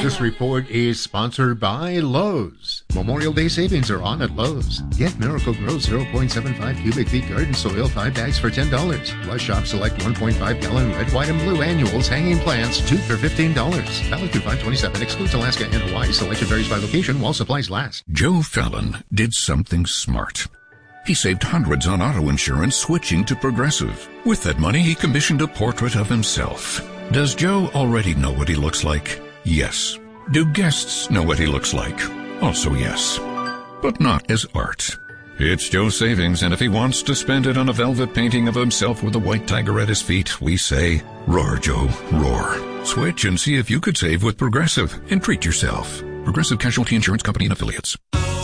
This report is sponsored by Lowe's. Memorial Day savings are on at Lowe's. Get Miracle-Gro 0.75 cubic feet garden soil 5 bags for $10. Plus shop select 1.5 gallon red, white, and blue annuals hanging plants 2 for $15. Valid through 5/27. Excludes Alaska and Hawaii. Selection varies by location while supplies last. Joe Fallon did something smart. He saved hundreds on auto insurance switching to Progressive. With that money, he commissioned a portrait of himself. Does Joe already know what he looks like? Yes. Do guests know what he looks like? Also yes. But not as art. It's Joe's savings, and if he wants to spend it on a velvet painting of himself with a white tiger at his feet, we say, roar, Joe, roar. Switch and see if you could save with Progressive and treat yourself. Progressive Casualty Insurance Company and Affiliates.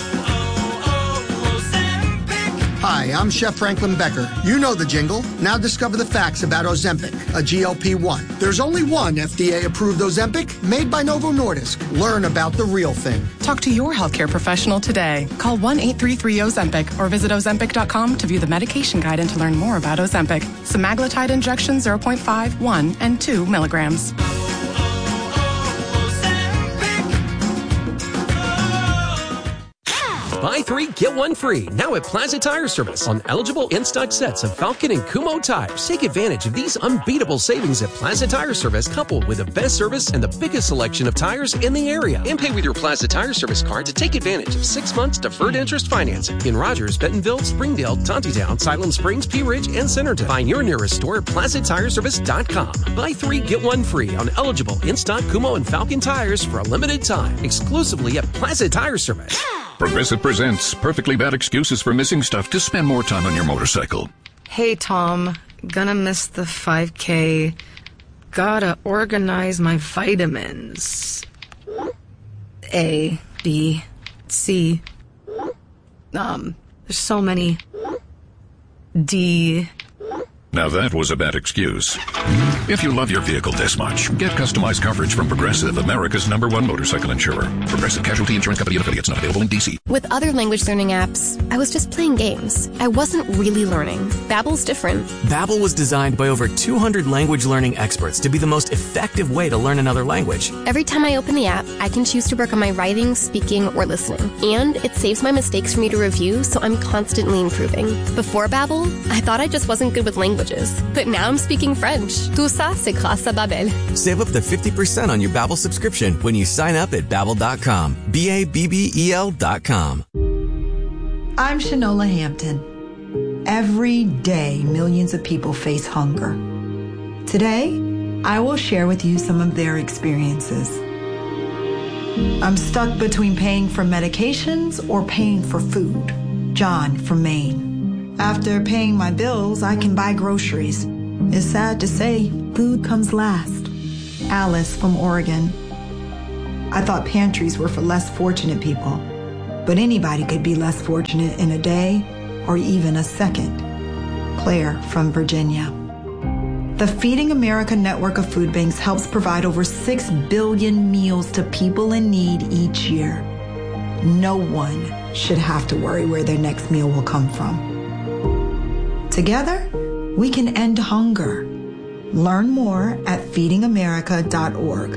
Hi, I'm Chef Franklin Becker. You know the jingle. Now discover the facts about Ozempic, a GLP-1. There's only one FDA-approved Ozempic made by Novo Nordisk. Learn about the real thing. Talk to your healthcare professional today. Call 1-833-OZEMPIC or visit Ozempic.com to view the medication guide and to learn more about Ozempic. Semaglutide injection 0.5, 1, and 2 milligrams. Buy 3, get 1 free. Now at Plaza Tire Service on eligible in-stock sets of Falcon and Kumho tires. Take advantage of these unbeatable savings at Plaza Tire Service, coupled with the best service and the biggest selection of tires in the area. And pay with your Plaza Tire Service card to take advantage of 6 months deferred interest financing in Rogers, Bentonville, Springdale, Tontitown, Siloam Springs, Pea Ridge, and Centerton. Find your nearest store at PlazaTireService.com. Buy 3, get 1 free on eligible in-stock Kumho and Falcon tires for a limited time, exclusively at Plaza Tire Service. Progressive presents Perfectly Bad Excuses for Missing Stuff to Spend More Time on Your Motorcycle. Hey, Tom. Gonna miss the 5K. Gotta organize my vitamins. A, B, C. There's so many. D. Now that was a bad excuse. If you love your vehicle this much, get customized coverage from Progressive, America's #1 motorcycle insurer. Progressive Casualty Insurance Company and Affiliates, not available in D.C. With other language learning apps, I was just playing games. I wasn't really learning. Babbel's different. Babbel was designed by over 200 language learning experts to be the most effective way to learn another language. Every time I open the app, I can choose to work on my writing, speaking, or listening. And it saves my mistakes for me to review, so I'm constantly improving. Before Babbel, I thought I just wasn't good with languages. But now I'm speaking French. Tout ça, c'est grâce à Babbel. Save up to 50% on your Babbel subscription when you sign up at Babbel.com. Babbel.com. I'm Shanola Hampton. Every day, millions of people face hunger. Today, I will share with you some of their experiences. I'm stuck between paying for medications or paying for food. John from Maine. After paying my bills, I can buy groceries. It's sad to say, food comes last. Alice from Oregon. I thought pantries were for less fortunate people, but anybody could be less fortunate in a day or even a second. Claire from Virginia. The Feeding America network of food banks helps provide over 6 billion meals to people in need each year. No one should have to worry where their next meal will come from. Together, we can end hunger. Learn more at feedingamerica.org.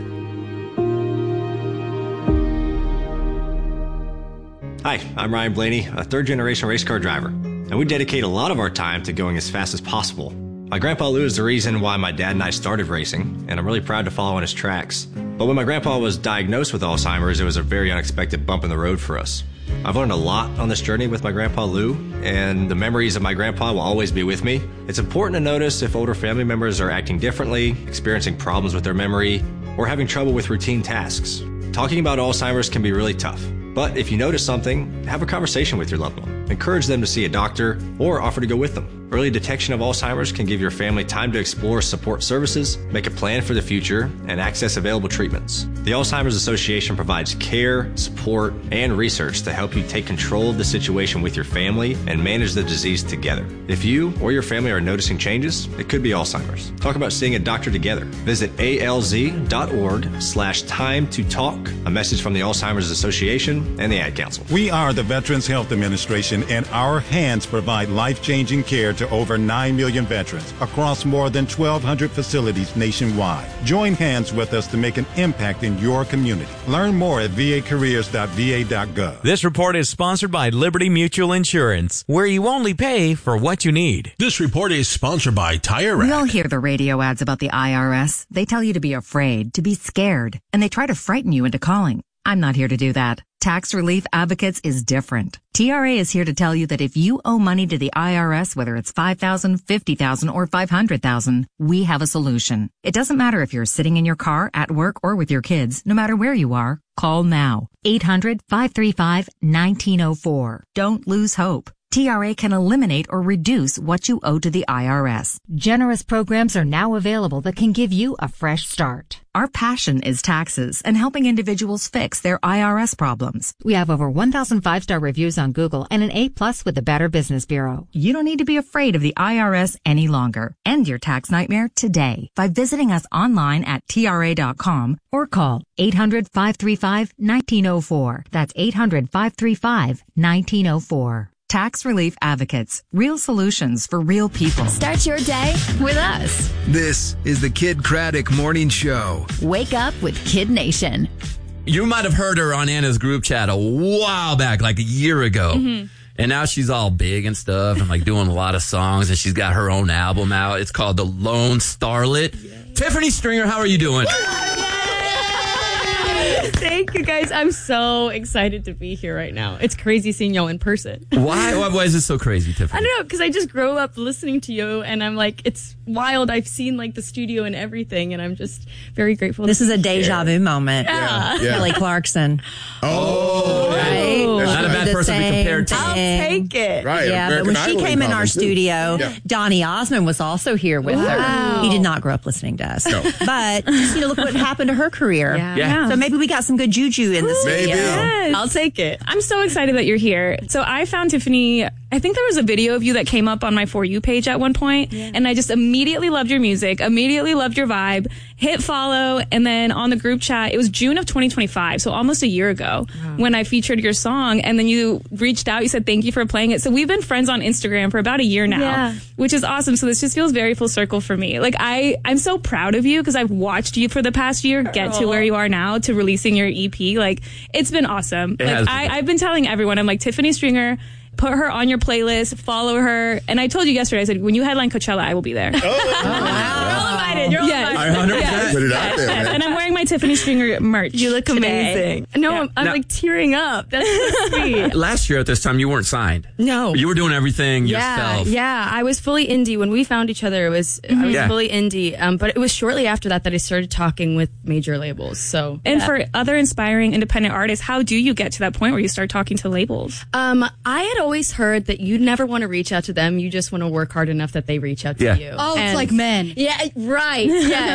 Hi, I'm Ryan Blaney, a third-generation race car driver, and we dedicate a lot of our time to going as fast as possible. My grandpa Lou is the reason why my dad and I started racing, and I'm really proud to follow in his tracks. But when my grandpa was diagnosed with Alzheimer's, it was a very unexpected bump in the road for us. I've learned a lot on this journey with my grandpa Lou, and the memories of my grandpa will always be with me. It's important to notice if older family members are acting differently, experiencing problems with their memory, or having trouble with routine tasks. Talking about Alzheimer's can be really tough, but if you notice something, have a conversation with your loved one. Encourage them to see a doctor or offer to go with them. Early detection of Alzheimer's can give your family time to explore support services, make a plan for the future, and access available treatments. The Alzheimer's Association provides care, support, and research to help you take control of the situation with your family and manage the disease together. If you or your family are noticing changes, it could be Alzheimer's. Talk about seeing a doctor together. Visit alz.org/time to talk. A message from the Alzheimer's Association and the Ad Council. We are the Veterans Health Administration, and our hands provide life-changing care to to over 9 million veterans across more than 1,200 facilities nationwide. Join hands with us to make an impact in your community. Learn more at vacareers.va.gov. This report is sponsored by Liberty Mutual Insurance, where you only pay for what you need. This report is sponsored by Tire Rack. We all hear the radio ads about the IRS. They tell you to be afraid, to be scared, and they try to frighten you into calling. I'm not here to do that. Tax Relief Advocates is different. TRA is here to tell you that if you owe money to the IRS, whether it's $5,000, $50,000, or $500,000, we have a solution. It doesn't matter if you're sitting in your car, at work, or with your kids. No matter where you are, call now. 800-535-1904. Don't lose hope. TRA can eliminate or reduce what you owe to the IRS. Generous programs are now available that can give you a fresh start. Our passion is taxes and helping individuals fix their IRS problems. We have over 1,000 5-star reviews on Google and an A+ with the Better Business Bureau. You don't need to be afraid of the IRS any longer. End your tax nightmare today by visiting us online at TRA.com or call 800-535-1904. That's 800-535-1904. Tax Relief Advocates. Real solutions for real people. Start your day with us. This is the Kid Craddock Morning Show. Wake up with Kid Nation. You might have heard her on Anna's group chat a while back, like a year ago. Mm-hmm. And now she's all big and stuff and like doing a lot of songs, and she's got her own album out. It's called The Lone Starlet. Yay. Tiffany Stringer, how are you doing? Thank you, guys. I'm so excited to be here right now. It's crazy seeing y'all in person. Why is it so crazy, Tiffany? I don't know, because I just grew up listening to you, and I'm like, it's wild. I've seen like the studio and everything, and I'm just very grateful. This is a deja vu moment. Yeah. Kelly Clarkson. Oh, right. Not a bad person to be compared to. I'll take it. Right. Yeah, American but when she came in our studio, Donny Osmond was also here with her. He did not grow up listening to us. No. But just, look what happened to her career. Yeah. So maybe we got some good juju in the studio. Yes. I'll take it. I'm so excited that you're here. So I found Tiffany, I think there was a video of you that came up on my For You page at one point, and I just immediately loved your music, immediately loved your vibe, hit follow, and then on the group chat, it was June of 2025, so almost a year ago, when I featured your song, and then you reached out, you said thank you for playing it. So we've been friends on Instagram for about a year now, which is awesome. So this just feels very full circle for me. Like I'm so proud of you because I've watched you for the past year get to where you are now, to releasing your EP. Like, it's been awesome. I've been telling everyone, I'm like, Tiffany Stringer, put her on your playlist, follow her. And I told you yesterday, I said, when you headline Coachella, I will be there. Oh, wow. You're all invited. You're all invited. 100%. Put it out there, man. And I'm wearing my Tiffany Stringer merch. You look amazing. No, I'm like tearing up. That's so sweet. Last year at this time, you weren't signed. No. You were doing everything yourself. Yeah, I was fully indie. When we found each other, I was fully indie. But it was shortly after that I started talking with major labels. So, and for other inspiring independent artists, how do you get to that point where you start talking to labels? I had always heard that you never want to reach out to them. You just want to work hard enough that they reach out to you. Oh, it's like men. Yeah, right.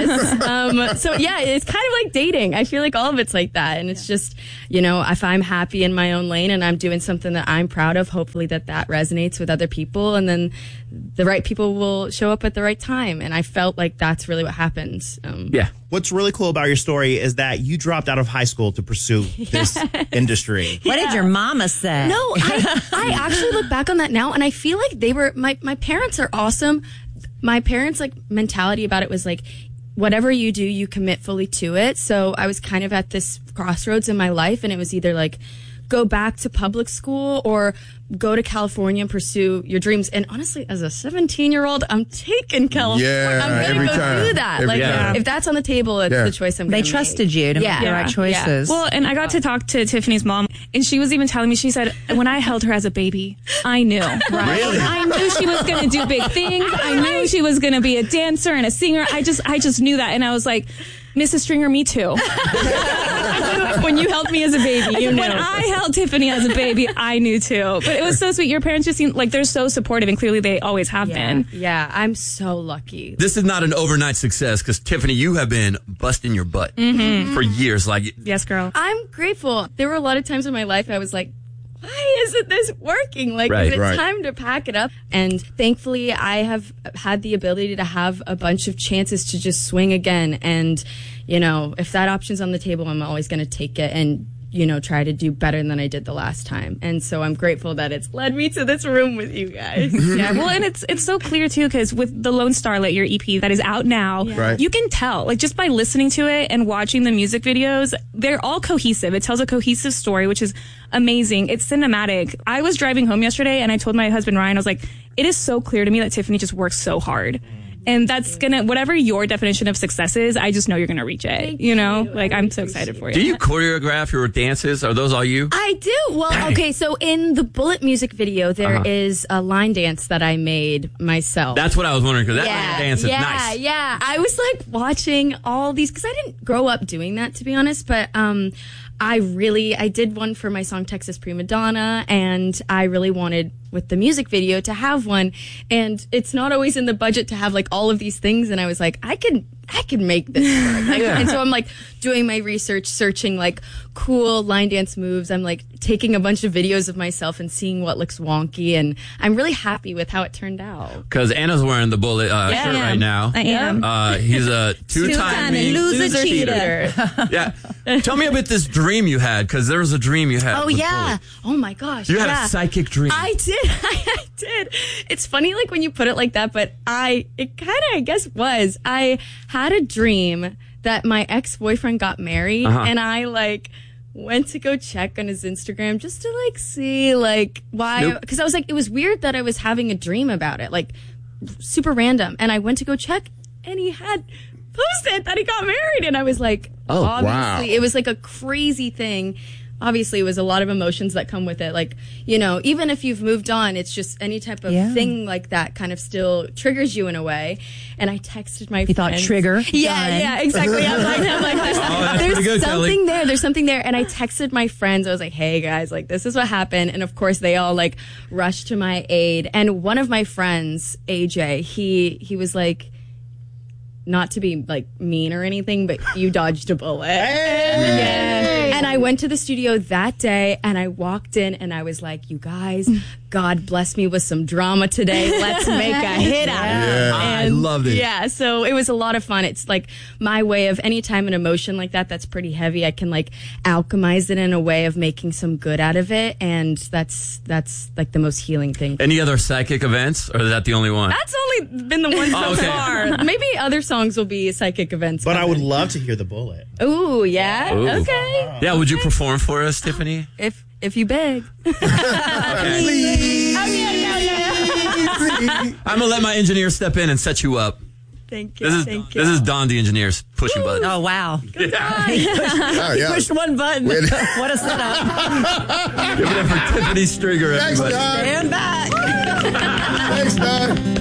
Yes. So yeah, it's kind of like dating. I feel like all of it's like that. And it's just, if I'm happy in my own lane and I'm doing something that I'm proud of, hopefully that resonates with other people. And then the right people will show up at the right time. And I felt like that's really what happens. What's really cool about your story is that you dropped out of high school to pursue this industry. What did your mama say? No, I actually look back on that now, and I feel like they were, my parents are awesome. My parents' mentality about it was like, whatever you do, you commit fully to it. So I was kind of at this crossroads in my life, and it was either like, go back to public school or go to California and pursue your dreams. And honestly, as a 17-year-old, I'm taking California. Yeah, I'm going to go do that. If that's on the table, it's the choice I'm going to make. They trusted you to make the right choices. Well, and I got to talk to Tiffany's mom, and she was even telling me, she said, when I held her as a baby, I knew. Really? I knew she was going to do big things. I knew she was going to be a dancer and a singer. I just knew that. And I was like, Mrs. Stringer, me too. When you held me as a baby, you knew. When I held Tiffany as a baby, I knew too. But it was so sweet. Your parents just seem like they're so supportive, and clearly they always have been. Yeah, I'm so lucky. This is not an overnight success because, Tiffany, you have been busting your butt for years. Yes, girl. I'm grateful. There were a lot of times in my life I was like, why isn't this working? Is it time to pack it up? And thankfully, I have had the ability to have a bunch of chances to just swing again. And, if that option's on the table, I'm always going to take it. And try to do better than I did the last time. And so I'm grateful that it's led me to this room with you guys. Yeah, well, and it's so clear too, because with the Lone Starlet, your EP that is out now, Right. you can tell, like, just by listening to it and watching the music videos, they're all cohesive. It tells a cohesive story, which is amazing. It's cinematic. I was driving home yesterday and I told my husband Ryan, I was like, it is so clear to me that Tiffany just works so hard. And that's whatever your definition of success is, I just know you're gonna reach it. Like, I'm so excited for you. Do you choreograph your dances? Are those all you? I do. Well, okay, so in the Bullet music video, there is a line dance that I made myself. That's what I was wondering, because that dance is nice. Yeah, I was like watching all these, because I didn't grow up doing that, to be honest, but I did one for my song Texas Prima Donna, and I really wanted with the music video to have one, and it's not always in the budget to have like all of these things, and I was like, I could make this work. And so I'm like doing my research, searching like cool line dance moves. I'm like taking a bunch of videos of myself and seeing what looks wonky, and I'm really happy with how it turned out. Because Anna's wearing the Bullet shirt right now. I am. He's a two-time loser cheater. Yeah. Tell me about this dream you had, because there was a dream you had. Oh, with yeah. Bullet. Oh, my gosh. You had a psychic dream. I did. I did. It's funny, like, when you put it like that, but it kind of, I guess, was. I had a dream that my ex-boyfriend got married, and I, like, went to go check on his Instagram just to, like, see, like, why. Because I was like, it was weird that I was having a dream about it, like, super random. And I went to go check, and he had posted that he got married, and I was like, obviously, it was like a crazy thing. Obviously, it was a lot of emotions that come with it. Like, even if you've moved on, it's just any type of thing like that kind of still triggers you in a way. And I texted my friends. You thought trigger? Yeah, exactly. I'm like, there's something there. There's something there. And I texted my friends. I was like, hey, guys, like, this is what happened. And, of course, they all, like, rushed to my aid. And one of my friends, AJ, he was like, not to be like mean or anything, but you dodged a bullet. Hey! And I went to the studio that day and I walked in and I was like, you guys, God bless me with some drama today. Let's make a hit out of it. I loved it. Yeah, so it was a lot of fun. It's like my way of anytime an emotion like that's pretty heavy, I can like alchemize it in a way of making some good out of it. And that's like the most healing thing. Any other psychic events, or is that the only one? That's only been the one so far. Maybe other songs will be psychic events. But I would love to hear the Bullet. Ooh, yeah? Ooh. Okay. Yeah, would you perform for us, Tiffany? If you beg. I'm going to let my engineer step in and set you up. Thank you. This is Don, the engineer's pushing buttons. Oh, wow. He pushed one button. What a setup. Give it up for Tiffany Strieger, everybody. Stand back. Thanks, Don.